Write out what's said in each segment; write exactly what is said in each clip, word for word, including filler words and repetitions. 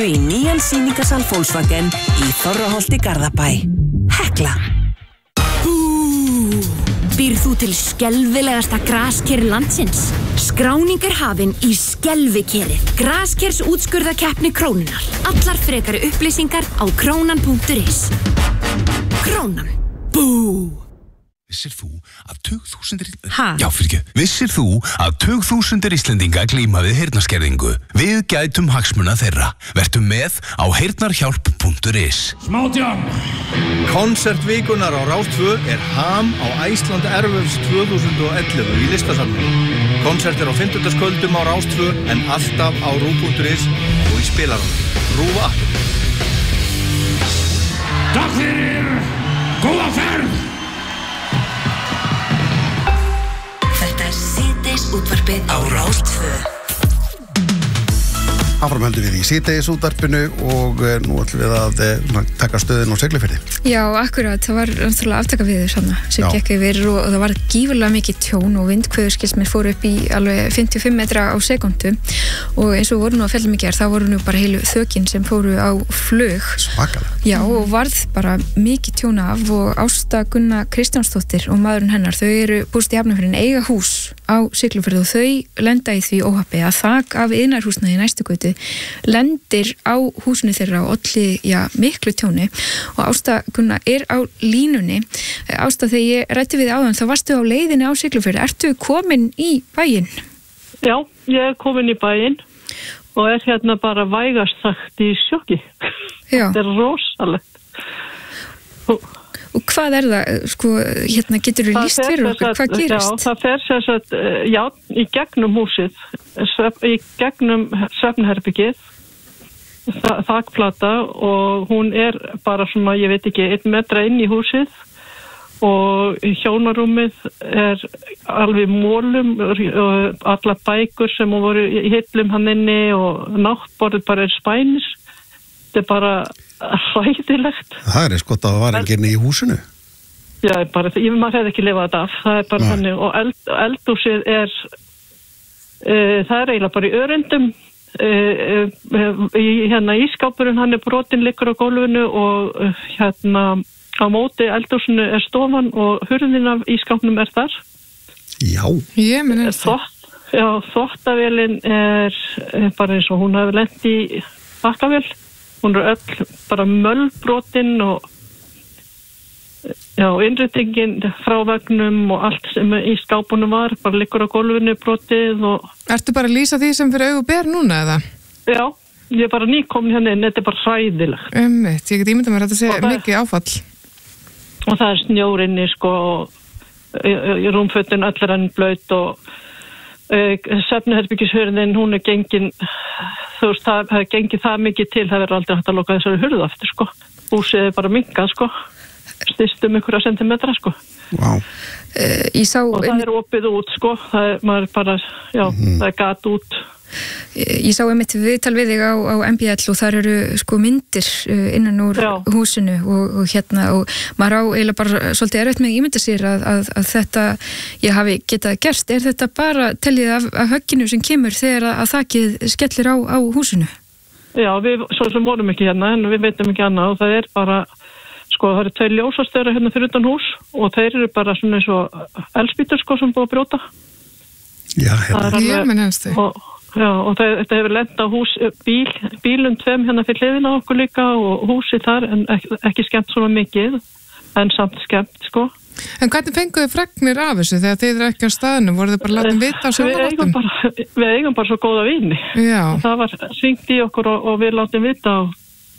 Í nýjan sýningasal Volkswagen í Þorraholti Garðabæ. Hekla. Býrð þú til skelfilegasta grasker landsins? Skráning er hafin í skelfikerið. Graskers útskurðakeppni Krónunar. Allar frekari upplýsingar á krónan punktur is. Krónan. Bú! Vissir þú að tugþúsundir... Ha? Já, fyrir ekki. Vissir þú að tugþúsundir Íslendinga glíma við heyrnarskerðingu? Við gætum hagsmuna þeirra. Vertu með á heyrnarhjálp punktur is. Smátján! Konsertvíkunar á Rás tvö er ham á Iceland Airwaves tvö þúsund og ellefu í listasafninu. Konsert er á fimmtudagskvöldum á Rás tvö en alltaf á rú punktur is og í spilaranum. Rúf app. Takk fyrir! Góða ferð! Þetta er síðdeis útvarpið á Rás tvö. Áfram höldum við í síðdeis útvarpinu og nú ætlum við að e, taka stöðin á Siglufirði. Já, akkurat, það var náttúrulega aftakaveður sanna sem gekk yfir og, og það var gífurlega mikið tjón og vindhviðurskilsmir fóru upp í alveg fimmtíu og fimm metra á sekúndu og eins og voru nú að fjalla mikið þá voru nú bara heilu þökin sem fóru á flug. Svakalega. Já, og varð bara mikið tjón af og Ásta Gunna Kristjánsdóttir og maðurinn hennar, þau eru búst í Hafnarfirðin eiga hús á Siglufirði og þau lenda í því óhappi að þak af iðnaðarhúsnæði í næstu götu lendir á húsinu þeirra og olli, já, miklu tjóni og Ásta Gunna er á línunni. Ásta, þegar ég ræddi við áðan þá varstu á leiðinni á Siglufirði. Ertu komin í bæinn? Já, ég er komin í bæinn og er hérna bara vægast sagt í sjokki. Já. Þetta er rosalegt. Og, og hvað er það, sko, hérna getur þú lýst fyrir okkur, hvað gerist? Já, það fer sér satt, já, í gegnum húsið, í gegnum svefnherbergið, þakplata og hún er bara svona, ég veit ekki, einn metra inn í húsið og hjónarúmið er alveg mólum og alla bækur sem voru í hillum hann inni og náttborðið bara er spænis. Þetta er bara hræðilegt. Það er eins gott að það var enginn í húsinu. Já, bara, ég maður hefði ekki lifað þetta af. Það er bara þannig og eld, eldhúsið er, uh, það er eiginlega bara í örendum. Uh, uh, í, hérna ískápurinn, hann er brotinn liggur á gólfinu og uh, hérna á móti eldhúsinu er stofan og hurðin af ískápnum er þar. Já. Ég meni það. Já, þvottavélin er, er bara eins og hún hefur lent í bakkavél. Hún er öll bara mölbrotinn og já, innréttingin frá vegnum og allt sem í skápunum var, bara liggur á gólfinu brotið og... Ertu bara að lýsa því sem fyrir augu ber núna, eða? Já, ég er bara nýkomin hérna inn, þetta er bara hræðilegt. Einmitt, ég get ímyndað mér að þetta sé mikið áfall. Og það er snjór inni, sko, og rúmfötin öll er enn blöyt og svefnherbergishurðin, hún er gengin, þú veist, það er gengið það mikið til, það verður aldrei hægt að loka þessari hurðu aftur, sko. Húsið er bara minkað, sko. Styrst um einhverja sentimetra, sko. Vá. Uh, ég sá... Og það er opið út, sko. Það er, maður bara, já, mm. það er gat út. Ég sá einmitt viðtal við þig á, á M B L og þar eru sko myndir innan úr já. húsinu og, og hérna og maður á eiginlega bara svolítið erfitt með að ímynda sér að, að, að þetta ég hafi getað gerst. Er þetta bara teljið af, af högginu sem kemur þegar að, að þakið skellir á, á húsinu? Já, við svo sem vorum ekki hérna en við veitum ekki annað og það er bara sko það eru tveir ljósastöðar hérna fyrir utan hús og þeir eru bara svona eins og eldspýtur sko sem búið að brjóta. Já, hérna. Ég menn hans þau. Já, og það, þetta hefur lent á hús, bíl, bílum tveim hérna fyrir hliðina okkur líka og húsi þar en ekki, ekki skemmt svona mikið, en samt skemmt, sko. En hvernig fenguðu fregnir af þessu þegar þið eru ekki á staðinu? Voru þið bara látið vita á sjónarvottum? Við, við eigum bara svo góða vini. Já. Það var svingt í okkur og, og við látum vita á,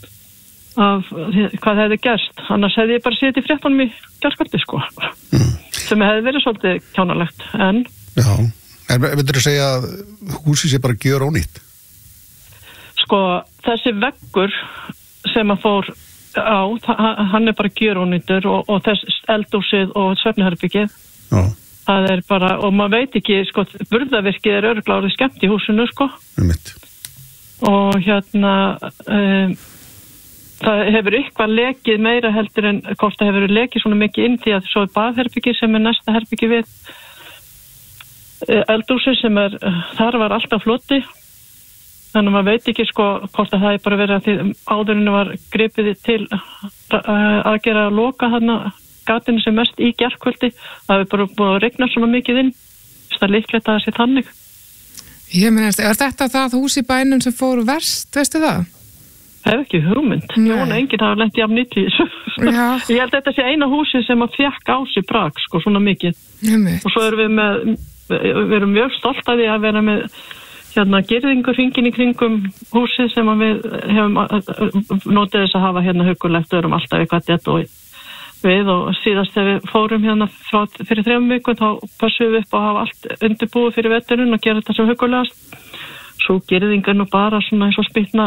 af hvað hefði gerst. Annars hefði ég bara séð í fréttunum í gerðskvöldi, sko. Mm. Sem hefði verið svolítið kjánalegt, en... Já. En veitur þú segja að húsið sé bara gjör ónýtt? Sko, þessi veggur sem að fór á, hann er bara gjör ónýttur og, og þess eldhúsið og svefnherbergið. Já. Það er bara, og maður veit ekki, sko, burðavirkið er örugglega orðið skemmt í húsinu, sko. Einmitt. Og hérna, um, það hefur eitthvað lekið meira heldur en hvort það hefur lekið svona mikið inn því að svo er baðherbergið sem er næsta herbergið við eldhúsi sem er, þar var alltaf floti Þannig að maður veit ekki sko hvort að það er bara verið að því áðurinn var gripið til að gera að loka þarna gatinu sem mest í gærkvöldi. Það hefur bara búið að regna svona mikið inn. Það er líklegt að það sé þannig. Ég meina, er þetta það hús í bænum sem fór verst, veistu það? Það er ekki hugmynd. Jóna enginn hafa lent jafn nýtt í þessu. Ég held að þetta sé eina húsi sem að fjekk á sig brak, sko, svona mikið. Einmitt. Og svo erum við með, við erum mjög stolt af því að vera með hérna girðingur hringinn í kringum húsið sem að við hefum notið þess að hafa hérna hugulegt og erum alltaf eitthvað dett og við og síðast þegar við fórum hérna frá, fyrir þrejum vikum þá passum við upp að hafa allt undirbúið fyrir veturinn og gera þetta sem hugulegast. Svo girðing er nú bara svona eins og spýtna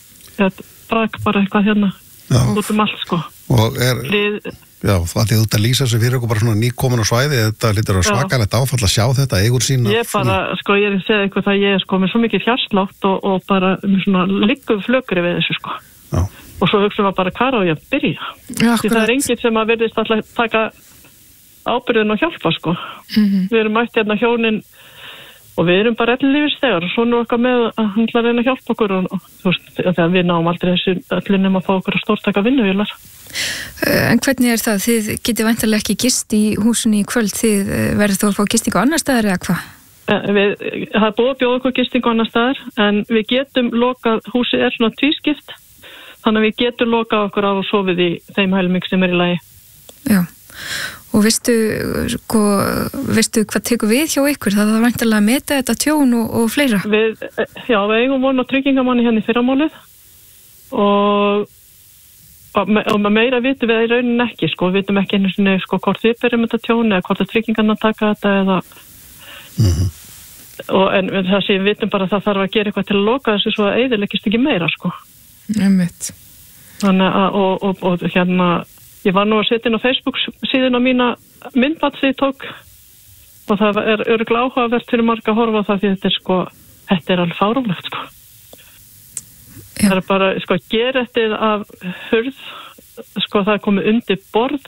brak bara eitthvað hérna já. Út um allt sko. Og er... Lið, Já, það er út að lýsa sig fyrir okkur bara svona nýkomin á svæði, þetta lítur að svakalegt áfall að sjá þetta eigur sína. Ég bara, sko, ég er að segja eitthvað það ég er sko með svo mikið fjarslátt og, og bara með svona liggum flökri við þessu sko. Já. Og svo hugsaum við bara hvað á ég að byrja. Já, því það er enginn sem að verðist alltaf taka ábyrðin og hjálpa sko. Mm-hmm. Við erum mætt hérna hjónin og við erum bara allir lífisþegar og svo nú okkar með að hann ætla að reyna að hjálpa okkur og, og þú veist, þegar við náum aldrei þessu öllin nema að fá okkur að stórtaka vinnuvélar. En hvernig er það? Þið getið væntanlega ekki gist í húsinu í kvöld, þið verður þú að fá gistingu á annar staðar eða hvað? Við, það er búið að bjóða okkur gistingu á annar staðar en við getum lokað, húsið er svona tvískipt, þannig að við getum lokað okkur á og sofið í þeim helming sem er í lagi. Já. Og veistu, sko, veistu hvað tekur við hjá ykkur? Það er væntanlega að meta þetta tjón og, og fleira? Við, já, við eigum von á tryggingamanni hérna í fyrramálið og, og, og meira vitum við í rauninni ekki, sko, við vitum ekki einu sinni, sko, hvort við berum þetta tjón eða hvort að tryggingarna taka þetta eða mm-hmm. og en það sem við vitum bara að það þarf að gera eitthvað til að loka þessu svo að eyðileggist ekki meira, sko. Einmitt. Þannig að, og, og, og hérna ég var nú að setja inn á Facebook síðan á mína myndband sem ég tók og það er örugglega áhugavert fyrir marga að horfa á það því þetta er sko, þetta er alveg fáránlegt sko. Já. Það er bara, sko, gerettið af hurð, sko, það er komið undir borð,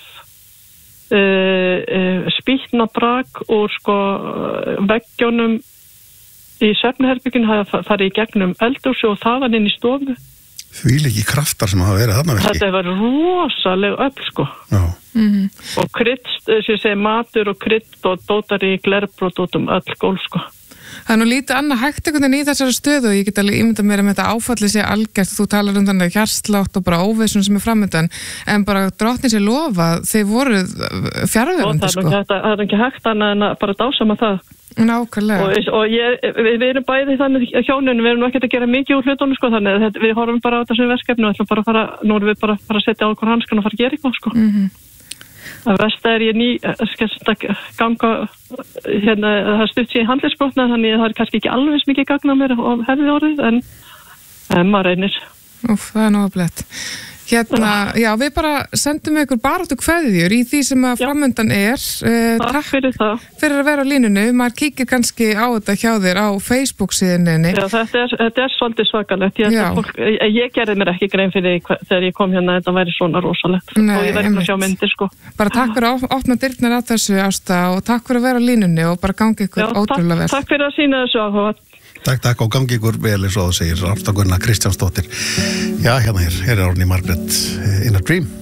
uh, uh, spýtnabrak og sko veggjónum í svefnherberginu það farið í gegnum eldhúsi og það var inn í stofu. Því líki kraftar sem hafa verið þarna verki. Þetta var rosaleg öll sko. Já. Mm-hmm. Og krydd, þess að ég segi matur og krydd og dótar í glerbrot út um öll gólf sko. Það er nú lítið annað hægt einhvern veginn í þessari stöðu og ég get alveg ímyndað mér um þetta áfallið sé algjört, þú talar um þannig hjarslátt og bara óvissun sem er framöndan en bara drottni sér lofa þeir voru fjarverandi sko. Og það er ekki hægt annað en að bara dásama það. Nákvæmlega. Og, og ég, við, við erum bæði þannig hjónin, við erum nú ekkert að gera mikið úr hlutunum sko, þannig að við horfum bara á þessu verkefni og ætlum bara að fara, nú erum við bara að fara að setja á okkur hanskan og fara að gera eitthvað sko. Mm-hmm. Það versta er ég ný, skemst að ganga, hérna, það stutt sér í handlegsbrotna, þannig að það er kannski ekki alveg mikið gagna mér á hefði orðið, en, en maður reynir. Úf, það er náttúrulega. Hérna, já, við bara sendum ykkur baráttu kveðjur í því sem að framöndan er. Eh, takk, takk fyrir það. Fyrir að vera á línunu, maður kíkir kannski á þetta hjá þér á Facebook-síðinni. Já, þetta er, þetta er svolítið svakalegt. Ég, fólk, ég gerði mér ekki grein fyrir því þegar ég kom hérna, þetta væri svona rosalegt. Nei, og ég verði að sjá myndir, sko. Bara takk fyrir að opna dyrnar að þessu, Ásta, og takk fyrir að vera á línunni og bara gangi ykkur já, ótrúlega vel. Takk fyrir að sýna þessu áhuga. Takk, takk og gangi ykkur vel eins og þú segir, Ásta Gunna Kristjánsdóttir. Já, hérna hér, hér er Árný Margrét in a Dream.